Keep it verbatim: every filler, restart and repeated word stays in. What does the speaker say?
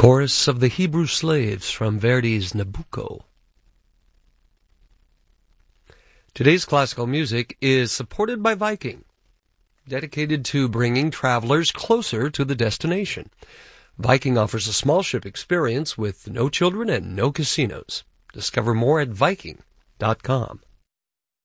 Chorus of the Hebrew Slaves from Verdi's Nabucco. Today's classical music is supported by Viking, dedicated to bringing travelers closer to the destination. Viking offers a small ship experience with no children and no casinos. Discover more at Viking dot com.